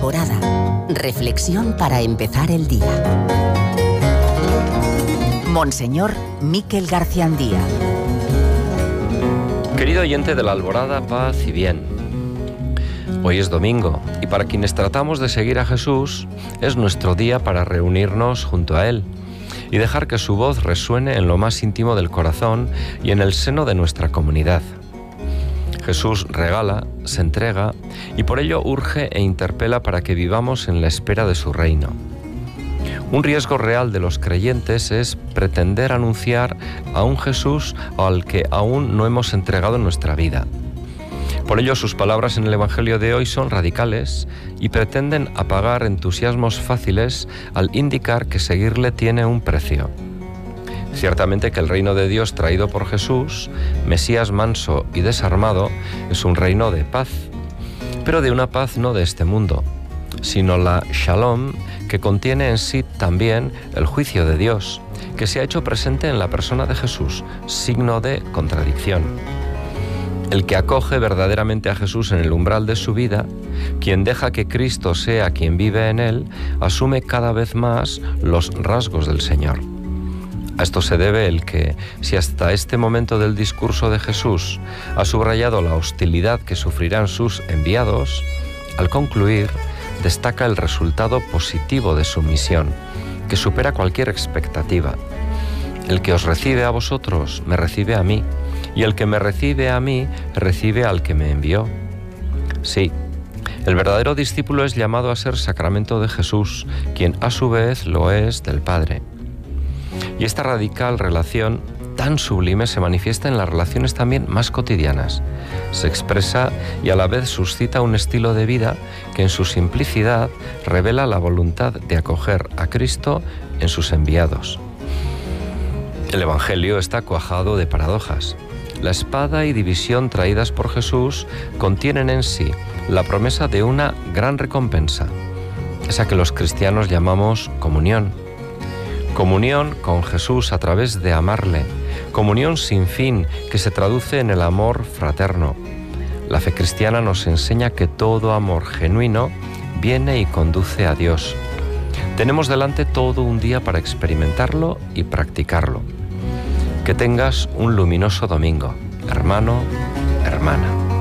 Alborada. Reflexión para empezar el día. Monseñor Miquel Garciandía. Querido oyente de la Alborada, paz y bien. Hoy es domingo y para quienes tratamos de seguir a Jesús es nuestro día para reunirnos junto a Él y dejar que su voz resuene en lo más íntimo del corazón y en el seno de nuestra comunidad. Jesús regala, se entrega y por ello urge e interpela para que vivamos en la espera de su reino. Un riesgo real de los creyentes es pretender anunciar a un Jesús al que aún no hemos entregado en nuestra vida. Por ello sus palabras en el Evangelio de hoy son radicales y pretenden apagar entusiasmos fáciles al indicar que seguirle tiene un precio. Ciertamente que el reino de Dios traído por Jesús, Mesías manso y desarmado, es un reino de paz, pero de una paz no de este mundo, sino la Shalom, que contiene en sí también el juicio de Dios, que se ha hecho presente en la persona de Jesús, signo de contradicción. El que acoge verdaderamente a Jesús en el umbral de su vida, quien deja que Cristo sea quien vive en él, asume cada vez más los rasgos del Señor. A esto se debe el que, si hasta este momento del discurso de Jesús ha subrayado la hostilidad que sufrirán sus enviados, al concluir destaca el resultado positivo de su misión, que supera cualquier expectativa. El que os recibe a vosotros, me recibe a mí, y el que me recibe a mí, recibe al que me envió. Sí, el verdadero discípulo es llamado a ser sacramento de Jesús, quien a su vez lo es del Padre. Y esta radical relación tan sublime se manifiesta en las relaciones también más cotidianas. Se expresa y a la vez suscita un estilo de vida que en su simplicidad revela la voluntad de acoger a Cristo en sus enviados. El Evangelio está cuajado de paradojas. La espada y división traídas por Jesús contienen en sí la promesa de una gran recompensa, esa que los cristianos llamamos comunión. Comunión con Jesús a través de amarle, comunión sin fin que se traduce en el amor fraterno. La fe cristiana nos enseña que todo amor genuino viene y conduce a Dios. Tenemos delante todo un día para experimentarlo y practicarlo. Que tengas un luminoso domingo, hermano, hermana.